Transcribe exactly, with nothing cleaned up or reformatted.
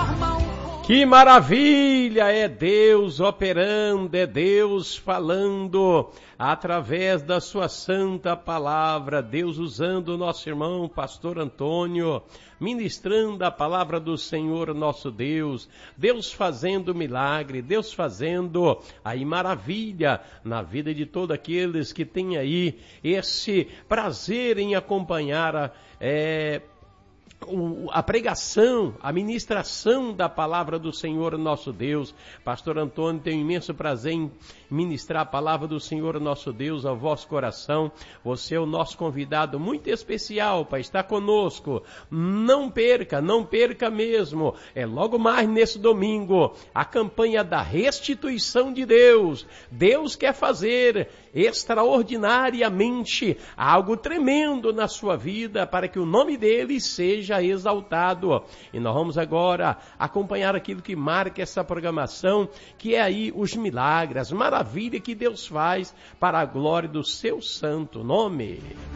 Que maravilha! É Deus operando, é Deus falando através da sua santa palavra, Deus usando o nosso irmão pastor Antônio, ministrando a palavra do Senhor nosso Deus, Deus fazendo milagre, Deus fazendo aí maravilha na vida de todos aqueles que têm aí esse prazer em acompanhar a, é, a pregação, a ministração da palavra do Senhor nosso Deus. Pastor Antônio tem um imenso prazer em ministrar a palavra do Senhor nosso Deus ao vosso coração. Você é o nosso convidado muito especial para estar conosco. Não perca, não perca mesmo. É logo mais nesse domingo, a campanha da restituição de Deus. Deus quer fazer extraordinariamente algo tremendo na sua vida para que o nome dele seja exaltado. E nós vamos agora acompanhar aquilo que marca essa programação, que é aí os milagres, as maravilhas que Deus faz para a glória do seu santo nome.